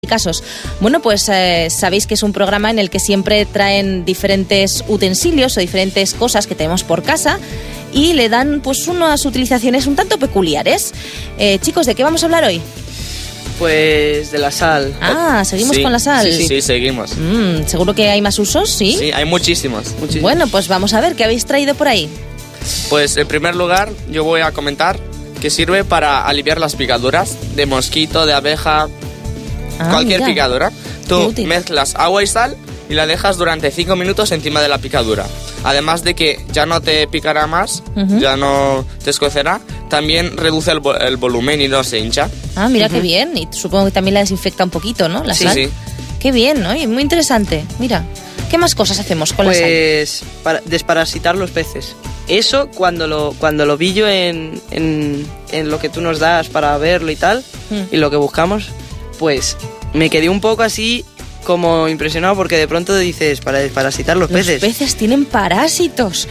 casos. Bueno, pues sabéis que es un programa en el que siempre traen diferentes utensilios o diferentes cosas que tenemos por casa y le dan pues unas utilizaciones un tanto peculiares. Chicos, ¿de qué vamos a hablar hoy? Pues de la sal. Ah, ¿seguimos con la sal? Sí, seguimos. ¿Seguro que hay más usos? Sí. Sí, hay muchísimos. Bueno, pues vamos a ver, ¿qué habéis traído por ahí? Pues en primer lugar yo voy a comentar que sirve para aliviar las picaduras de mosquito, de abeja, cualquier picadura. Tú mezclas agua y sal y la dejas durante 5 minutos encima de la picadura. Además de que ya no te picará más, ya no te escocerá, también reduce el volumen y no se hincha. Ah, mira qué bien. Y supongo que también la desinfecta un poquito, ¿no? La sal. Sí. Qué bien, ¿no? Y muy interesante. Mira, ¿qué más cosas hacemos con la sal? Pues para desparasitar los peces. Eso cuando lo vi yo en lo que tú nos das para verlo y tal, y lo que buscamos, pues me quedé un poco así como impresionado porque de pronto dices, para desparasitar los peces. Los peces tienen parásitos.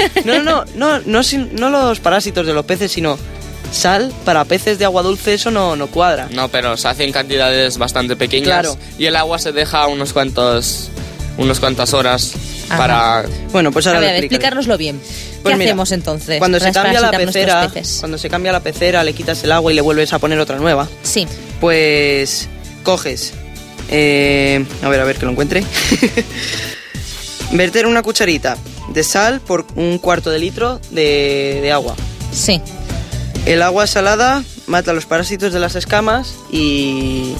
No los parásitos de los peces, sino sal para peces de agua dulce, eso no cuadra. No, pero se hace en cantidades bastante pequeñas. Claro. Y el agua se deja unas cuantas horas. Ajá. Para... Bueno, pues ahora a ver, explicárnoslo bien. Pues ¿Qué hacemos entonces? Cuando se cambia la pecera, le quitas el agua y le vuelves a poner otra nueva. Sí. Pues coges, a ver que lo encuentre. Verter una cucharita de sal por 1/4 de litro de agua. Sí. El agua salada mata los parásitos de las escamas y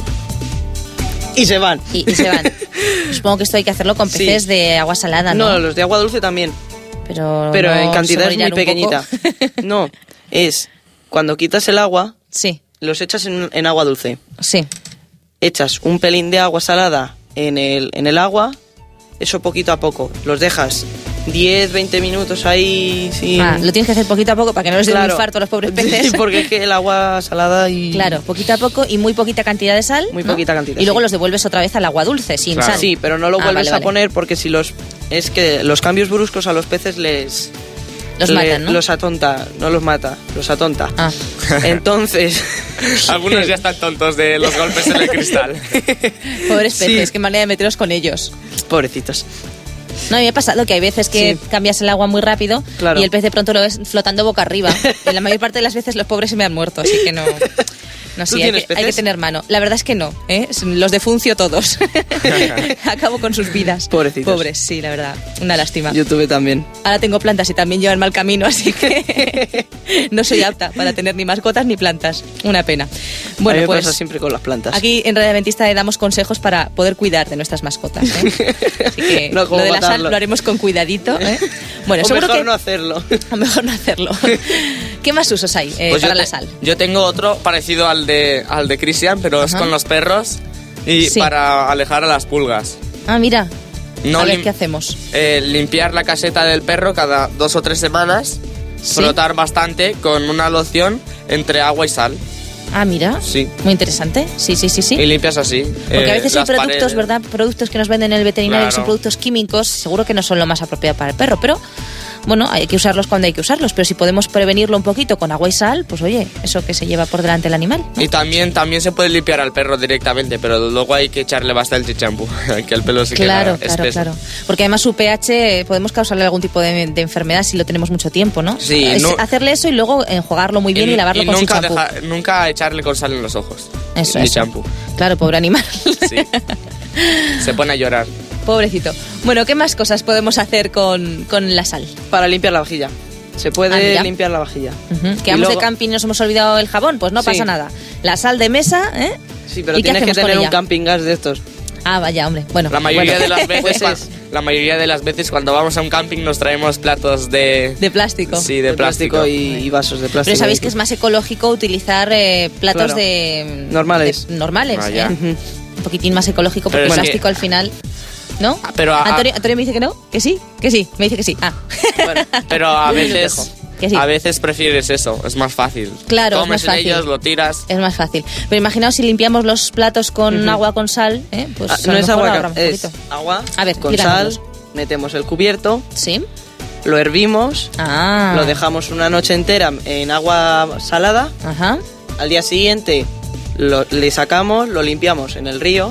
se van. Y se van. Supongo que esto hay que hacerlo con peces de agua salada, ¿no? No, los de agua dulce también. Pero en cantidades muy pequeñitas. No, es cuando quitas el agua, sí, los echas en agua dulce. Sí. Echas un pelín de agua salada en el agua, eso poquito a poco. Los dejas 10-20 minutos ahí. Sí. Lo tienes que hacer poquito a poco para que no les dé un infarto a los pobres peces. Sí, porque es que el agua salada y... Claro, poquito a poco y muy poquita cantidad de sal. Muy poquita cantidad. Y luego los devuelves otra vez al agua dulce, sin sal. Sí, pero no lo vuelves a poner porque si es que los cambios bruscos a los peces los matan, ¿no? Los atonta, no los mata, los atonta. Entonces... Algunos ya están tontos de los golpes en el cristal. Pobres peces, qué manera de meteros con ellos. Pobrecitos. No, a mí me ha pasado que hay veces que cambias el agua muy rápido y el pez de pronto lo ves flotando boca arriba. Y la mayor parte de las veces los pobres se me han muerto, así que no... No, sí, hay que tener mano. La verdad es que no, los defuncio todos. Acabo con sus vidas. Pobrecitos. Pobres, sí, la verdad. Una lástima. Yo tuve también. Ahora tengo plantas y también llevan mal camino, así que no soy apta para tener ni mascotas ni plantas. Una pena. Bueno, a mí me pues pasa siempre con las plantas. Aquí en Radio Adventista le damos consejos para poder cuidar de nuestras mascotas. Así que lo de la sal lo haremos con cuidadito. Bueno, o mejor no hacerlo. O mejor no hacerlo. ¿Qué más usos hay para la sal? Yo tengo otro parecido al de Cristian, pero es con los perros y para alejar a las pulgas. Ah, mira. A ver, ¿qué hacemos? Limpiar la caseta del perro cada 2 o 3 semanas, frotar bastante con una loción entre agua y sal. Ah, mira. Sí. Muy interesante. Sí. Y limpias así. Porque a veces hay productos, ¿verdad? Productos que nos venden en el veterinario que son productos químicos, seguro que no son lo más apropiado para el perro, pero bueno, hay que usarlos cuando hay que usarlos, pero si podemos prevenirlo un poquito con agua y sal, pues oye, eso que se lleva por delante el animal, ¿no? Y también se puede limpiar al perro directamente, pero luego hay que echarle bastante champú, que el pelo se queda espeso. Claro. Porque además su pH podemos causarle algún tipo de enfermedad si lo tenemos mucho tiempo, ¿no? Sí. Hacerle eso y luego enjuagarlo muy bien y lavarlo con su champú. Nunca echarle con sal en los ojos. Eso. Ni champú. Claro, pobre animal. Sí. Se pone a llorar. Pobrecito. Bueno, ¿qué más cosas podemos hacer con la sal? Para limpiar la vajilla. Se puede limpiar la vajilla. Que vamos de camping y nos hemos olvidado el jabón, pues no pasa nada. La sal de mesa, Sí, pero tienes que tener un camping gas de estos. Ah, vaya, hombre. Bueno, la mayoría de las veces cuando vamos a un camping nos traemos platos de plástico. Sí, de plástico y vasos de plástico. Pero sabéis que es más ecológico utilizar platos normales. Normales. Un poquitín más ecológico porque el plástico al final... ¿No? Pero Antonio me dice que no, que sí, me dice que sí. Bueno, pero a veces prefieres eso, es más fácil. Claro, comes es más fácil. en ellos, lo tiras. Es más fácil. Pero imaginaos si limpiamos los platos con agua con sal, pues no es agua, es agua con sal, metemos el cubierto. Sí. Lo hervimos, lo dejamos una noche entera en agua salada. Ajá. Al día siguiente le sacamos, lo limpiamos en el río